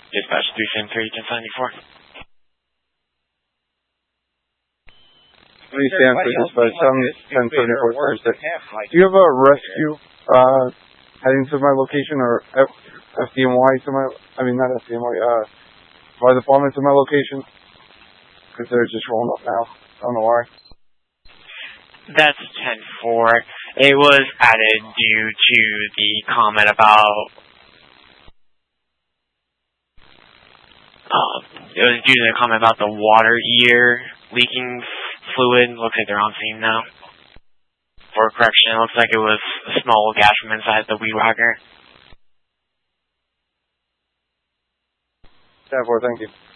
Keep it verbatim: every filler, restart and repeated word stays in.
Dispatch three seven three, ten seventy-four. three Stanford Dispatch, ten seventy-four Thursday. Do you have a rescue uh, heading to my location, or F D M Y to my, I mean not F D M Y, uh, fire department to my location? Because they're just rolling up now. I don't know why. That's ten four. It was added due to the comment about, um, it was due to the comment about the water ear leaking fluid. Looks like they're on scene now. For correction, it looks like it was a small gas from inside the weed whacker. ten four, thank you.